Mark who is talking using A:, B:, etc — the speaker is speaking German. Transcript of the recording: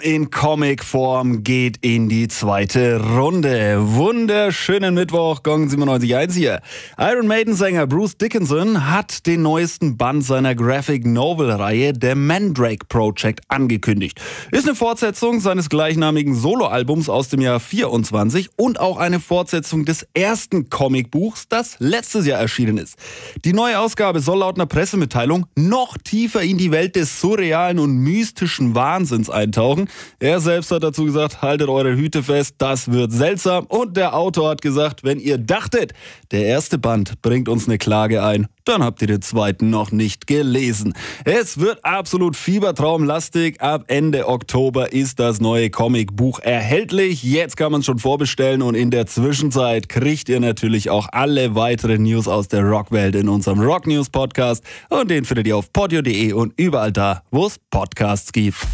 A: in Comicform geht in die zweite Runde. Wunderschönen Mittwoch, Gong 97.1 hier. Iron Maiden-Sänger Bruce Dickinson hat den neuesten Band seiner Graphic-Novel-Reihe The Mandrake Project angekündigt. Ist eine Fortsetzung seines gleichnamigen Soloalbums aus dem Jahr 24 und auch eine Fortsetzung des ersten Comicbuchs, das letztes Jahr erschienen ist. Die neue Ausgabe soll laut einer Pressemitteilung noch tiefer in die Welt des surrealen und mystischen Wahnsinns eintauchen. Er selbst hat dazu gesagt, haltet eure Hüte fest, das wird seltsam. Und der Autor hat gesagt, wenn ihr dachtet, der erste Band bringt uns eine Klage ein, dann habt ihr den zweiten noch nicht gelesen. Es wird absolut fiebertraumlastig. Ab Ende Oktober ist das neue Comicbuch erhältlich. Jetzt kann man es schon vorbestellen und in der Zwischenzeit kriegt ihr natürlich auch alle weiteren News aus der Rockwelt in unserem Rock News Podcast. Und den findet ihr auf podio.de und überall da, wo es Podcasts gibt.